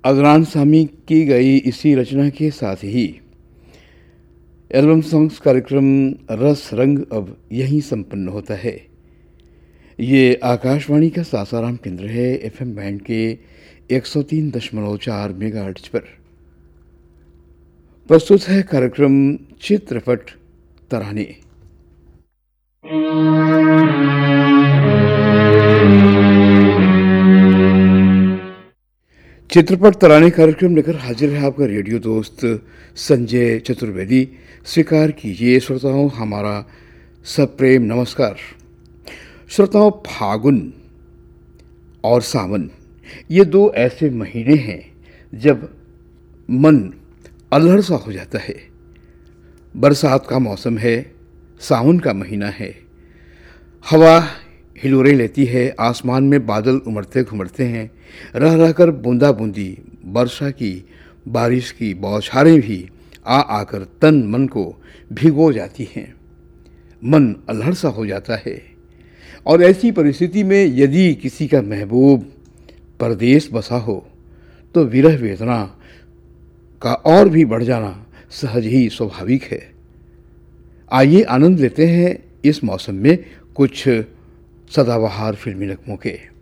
अदनान सामी की गई इसी रचना के साथ ही एल्बम सॉन्ग्स कार्यक्रम रस रंग अब यहीं संपन्न होता है। ये आकाशवाणी का सासाराम केंद्र है, एफएम बैंड के 103.4 मेगाहर्ट्ज पर। प्रस्तुत है कार्यक्रम चित्रपट तराने। चित्रपट तराने कार्यक्रम लेकर हाजिर है आपका रेडियो दोस्त संजय चतुर्वेदी। स्वीकार कीजिए श्रोताओं हमारा सप्रेम नमस्कार। श्रोताओं, फागुन और सावन ये दो ऐसे महीने हैं जब मन अल्हड़ सा हो जाता है। बरसात का मौसम है, सावन का महीना है, हवा हिलोरें लेती है, आसमान में बादल उमड़ते घुमड़ते हैं, रह रहकर बूंदा बूंदी वर्षा की बारिश की बौछारें भी आ आकर तन मन को भिगो जाती हैं। मन अल्हड़ सा हो जाता है और ऐसी परिस्थिति में यदि किसी का महबूब परदेश बसा हो तो विरह वेदना का और भी बढ़ जाना सहज ही स्वाभाविक है। आइए आनंद लेते हैं इस मौसम में कुछ सदाबहार फिल्मी नगमों के।